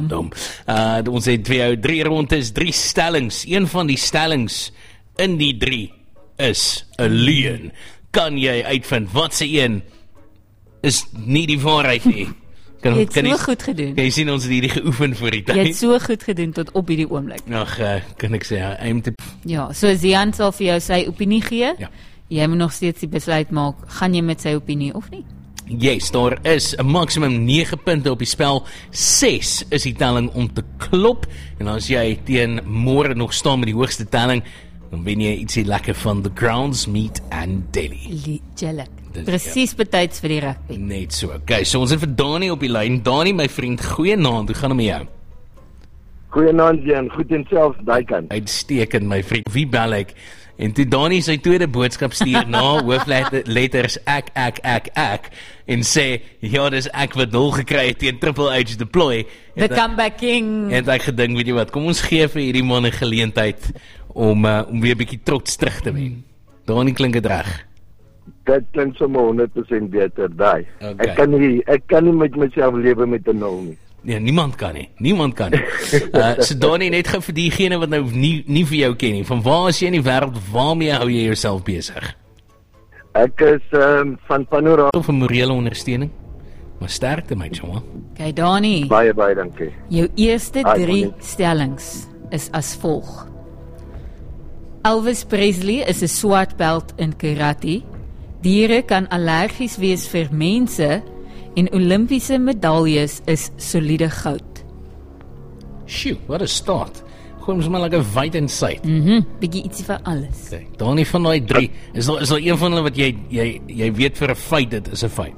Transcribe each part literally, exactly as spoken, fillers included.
Dom. Uh, ons het vir jou drie rondes, drie stellings. Een van die stellings in die drie is 'n leuen. Kan jy uitvind wat se een is nie die waarheid nie? Kan, Jy het kan so jy, goed gedoen. Kan jy sien ons het hierdie geoefen vir die tyd? Jy het so goed gedoen tot op hierdie oomblik. Ag, uh, kan ek sê, aim te... Ja, so Zian sal vir jou sy opinie gee. Ja. Jy moet nog steeds die besluit maak, gaan jy met sy opinie of nie? Yes, daar is 'n maksimum nege punte op die spel. ses is die telling om te klop. En as jy teen môre nog staan met die hoogste telling, dan wen jy ietsie lekker van The Grounds Meat and Deli. Jellik. Dis- Presies betyds vir die rugby. Net so. Okay, so ons het vir Dani op die lyn. Dani, my vriend, goeienaand. Hoe gaan dit met jou? Goeienaand Jan, goed en self daai kant. Uitstekend, my vriend. Wie bel ek? En toe Dani sy tweede boodskap stuur na hoofletters ek, ek, ek, ek en sê, ja, dis ek wat nul gekry het teen Triple H deploy. The comeback king. En ek gedink, weet jy wat, kom ons gee vir hierdie man 'n geleentheid om uh, om weer 'n bietjie trots terug te wen. Dani, klink dit reg? Dit klink sommer honderd persent beter daai. Okay. Ek kan nie ek kan nie met myself lewe met 'n nul nie. Nee, niemand kan nie. Niemand kan nie. Uh, so Dani, net gou vir diegene wat nou nie nie vir jou ken nie. Van waar is jy in die wêreld? Waarmee hou jy jouself besig? Ek is um, van Panorama. Of 'n morele ondersteuning? Maar sterkte my chomma. Okay, Dani, Baie baie dankie. jou eerste Hi, drie Bonnie. stellings is as volg. Elvis Presley is 'n swart belt in karate. Diere kan allergies wees vir mense en Olimpiese medaljes is soliede goud. Sjoe, wat 'n start. Gooi ons maar lekker wyd en suid. Mhm, bietjie ietsie vir alles. Okay, Dani, van daai drie, is daar is daar een van hulle wat jy jy jy weet vir 'n feit dit is 'n feit.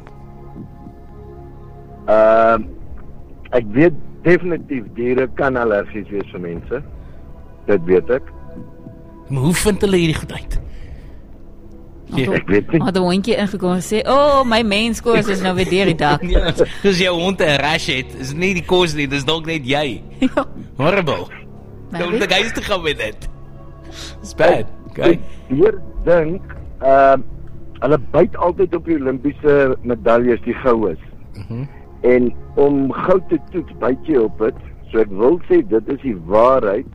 Ehm uh, ek weet definitief diere kan allergies wees vir mense. Dit weet ek. Maar hoe vind hulle hierdie goed uit? Ja, Ek weet nie. Maar 'n hondjie ingekom en sê, "O, oh, my menskos is nou weer deur die dak." Ja, dis jou hond 'n rash het, is nie die kos nie, dis dalk net jy. Ja, Horrible. maybe. Don't the guys to come with it. It's bad. Okay. Dier dink ehm uh, hulle byt altyd op die Olimpiese medaljes die goues. Mhm. En om goud te toets byt jy op dit. So ek wil sê dit is die waarheid.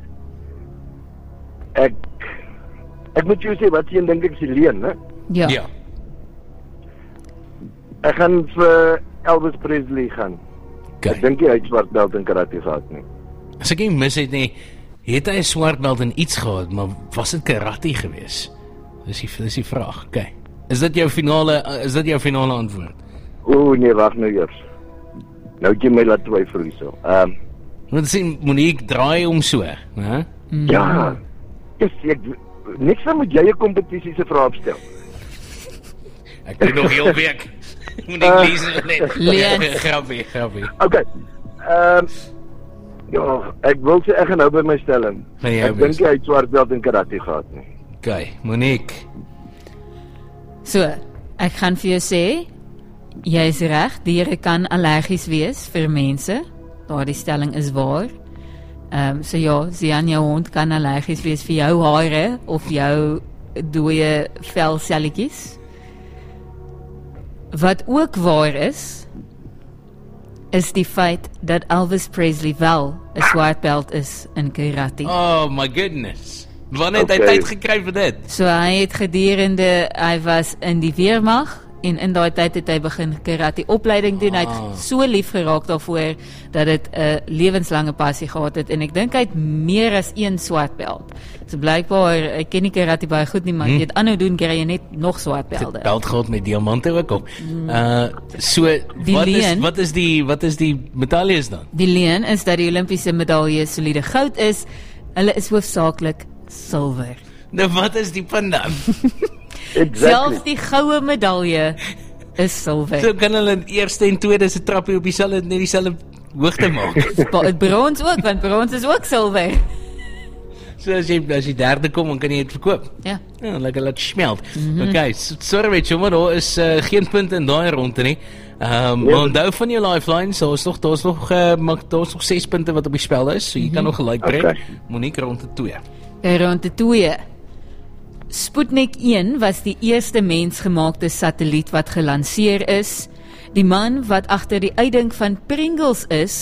Ek ek moet jou sê wat jy dink ek is die leuen, né? Ja. Ja. Ek gaan vir Elvis Presley gaan. Ek Okay. dink hy het swart belt in karate gehad nie. As ek nie mis het nie, het hy 'n swart belt in iets gehad, maar was dit karate geweest? Dis die dis die vraag. Okay. Is dit jou finale is dit jou finale antwoord? O nee, wag nou eers. Nou het jy my laat twyfel hierso. Ehm um, Want sien Monique draai om so, né? Mm. ja. Dis ek niks dan moet jy 'n kompetisie se vrae opstel. Ek doen nog heel week. Monique Uh, lees net. Lees. Grappie, grappie. Okay. Ehm um, ja, ek wil sê ek gaan nou by my stelling. Gaan jy Ek bes- dink hy het swart belt in karate gehad nie. Okay, Monique. So, ek gaan vir jou sê, jy is reg, diere kan allergies wees vir mense. Daardie stelling is waar. Ehm um, so ja, Zian, jou hond kan allergies wees vir jou hare of jou dooie velselletjies. Wat ook waar is, is die feit dat Elvis Presley wel 'n swart belt is in karate. Oh my goodness. Wanneer het hy Okay. tyd gekry vir dit? So hy het gedurende, hy was in die weermag en in daai tyd het hy begin karate opleiding doen. Hy Ah. het so lief geraak daarvoor dat dit 'n lewenslange passie gehad het en ek dink hy het meer as een swart belt. So blykbaar, ek ken nie karate baie goed nie, maar Hmm. jy het aanhou doen kry jy net nog swart belde. Belt gehad met diamante ook op. Uh so Die wat is leuen- wat is die wat is die medaljes dan? Die leen is dat die Olimpiese medalje soliede goud is. Hulle is hoofsaaklik silwer. Nou wat is die punt dan? Exactly. Selfs die goue medalje is silwer. So kan hulle in eerste en tweede se trappie op dieselfde net dieselfde hoogte maak. Ba- Brons ook, want brons is ook silwer. So as jy as jy derde kom, dan kan jy dit verkoop. Ja. Ja, lekker laat smelt. Mm-hmm. Okay, so, sorry met jou, maar daar is uh, geen punte in daai ronde nie. Ehm um, Nee, maar onthou van jou lifeline, so is nog daar's nog uh, maar daar's nog ses punte wat op die spel is, so jy mm-hmm. kan nog gelyk breek. Okay. Monique ronde twee. Ronde twee. Sputnik een was die eerste mensgemaakte satelliet wat gelanseer is. Die man wat agter die uitdink van Pringles is,